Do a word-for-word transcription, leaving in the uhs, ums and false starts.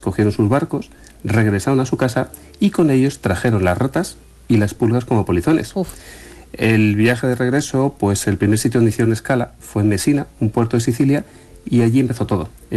cogieron sus barcos, regresaron a su casa y con ellos trajeron las ratas y las pulgas como polizones. Uf. El viaje de regreso, pues el primer sitio donde hicieron escala fue en Mesina, un puerto de Sicilia, y allí empezó todo.